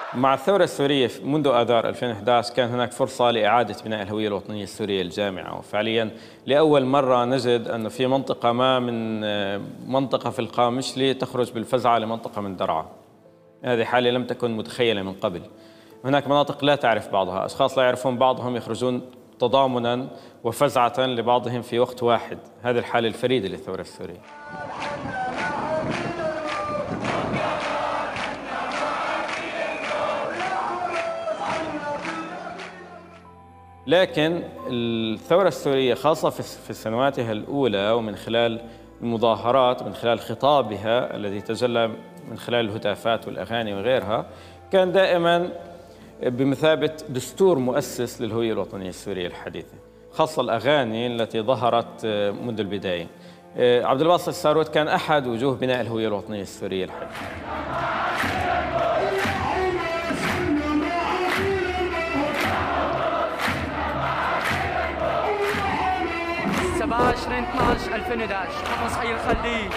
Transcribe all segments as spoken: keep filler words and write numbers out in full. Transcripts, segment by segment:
مع الثورة السورية منذ آذار ألفين وإحدى عشر كان هناك فرصة لإعادة بناء الهوية الوطنية السورية الجامعة، وفعليا لأول مرة نجد أنه في منطقة ما من منطقة في القامشلي تخرج بالفزعة لمنطقة من درعا. هذه حالة لم تكن متخيلة من قبل. هناك مناطق لا تعرف بعضها، أشخاص لا يعرفون بعضهم يخرجون تضامنا وفزعة لبعضهم في وقت واحد. هذه الحالة الفريدة للثورة السورية. لكن الثورة السورية خاصة في سنواتها الأولى ومن خلال المظاهرات ومن خلال خطابها الذي تجلى من خلال الهتافات والأغاني وغيرها، كان دائما بمثابة دستور مؤسس للهوية الوطنية السورية الحديثة، خاصة الأغاني التي ظهرت منذ البداية. عبد الباسط الساروت كان أحد وجوه بناء الهوية الوطنية السورية الحديثة. سبعة وعشرين اثنعش ألفين وإحدى عشر حمص حي الخليل.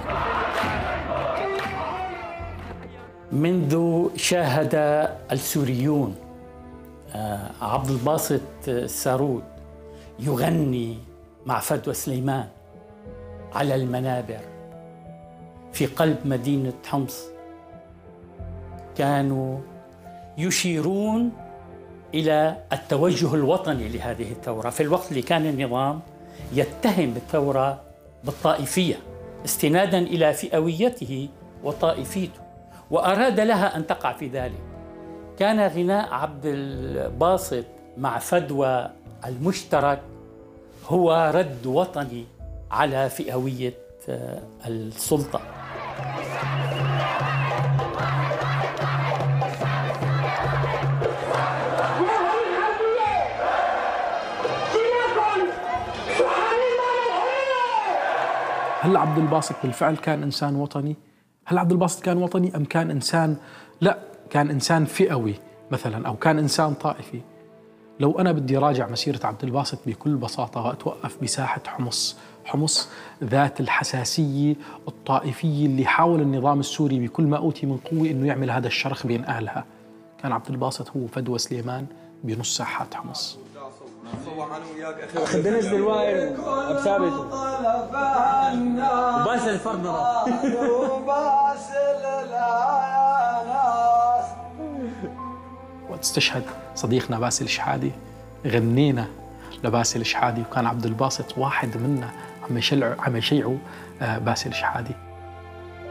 منذ شاهد السوريون عبد الباسط الساروت يغني مع فدوى سليمان على المنابر في قلب مدينة حمص، كانوا يشيرون إلى التوجه الوطني لهذه الثورة في الوقت اللي كان النظام يتهم الثورة بالطائفية استناداً إلى فئويته وطائفيته، وأراد لها أن تقع في ذلك. كان غناء عبد الباسط مع فدوى المشترك هو رد وطني على فئوية السلطة. هل عبد الباسط بالفعل كان إنسان وطني؟ هل عبد الباسط كان وطني أم كان إنسان لا كان إنسان فئوي مثلا، أو كان إنسان طائفي؟ لو أنا بدي راجع مسيرة عبد الباسط بكل بساطة وأتوقف بساحة حمص، حمص ذات الحساسية الطائفية اللي حاول النظام السوري بكل ما أوتي من قوة إنه يعمل هذا الشرخ بين أهلها. كان عبد الباسط هو فدوى سليمان بنص ساحات حمص. بالنسبة للوائل بثابت وباسل الفرنرة وقت استشهد صديقنا باسل شحادي غنينا لباسل شحادي، وكان عبد الباسط واحد منا عم يشيعوا عم يشيعوا باسل شحادي.